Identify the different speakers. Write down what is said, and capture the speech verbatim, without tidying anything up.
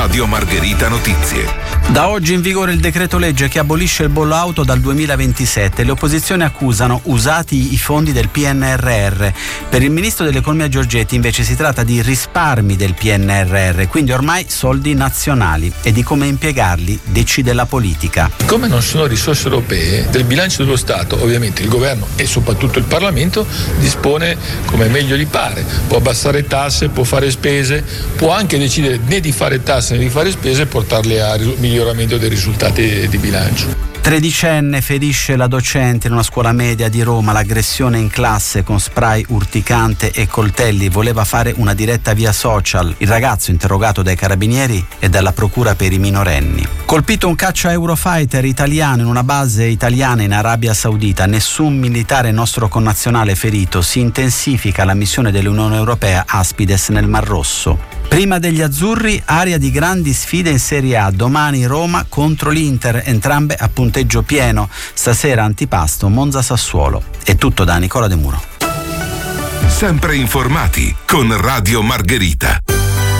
Speaker 1: Radio Margherita Notizie.
Speaker 2: Da oggi in vigore il decreto legge che abolisce il bollo auto dal duemilaventisette. Le opposizioni accusano usati i fondi del P N R R. Per il ministro dell'economia Giorgetti invece si tratta di risparmi del P N R R, quindi ormai soldi nazionali, e di come impiegarli decide la politica.
Speaker 3: Come non sono risorse europee, del bilancio dello Stato ovviamente il governo e soprattutto il Parlamento dispone come meglio gli pare. Può abbassare tasse, può fare spese, può anche decidere né di fare tasse né di fare spese e portarle a miglioramento dei risultati di bilancio.
Speaker 2: Tredicenne ferisce la docente in una scuola media di Roma. L'aggressione in classe con spray urticante e coltelli. Voleva fare una diretta via social. Il ragazzo interrogato dai carabinieri e dalla procura per i minorenni. Colpito un caccia Eurofighter italiano in una base italiana in Arabia Saudita. Nessun militare nostro connazionale ferito. Si intensifica la missione dell'Unione Europea Aspides nel Mar Rosso. Prima degli azzurri, area di grandi sfide in Serie A. Domani Roma contro l'Inter, entrambe a punteggio pieno. Stasera antipasto Monza Sassuolo. È tutto da Nicola De Muro.
Speaker 1: Sempre informati con Radio Margherita.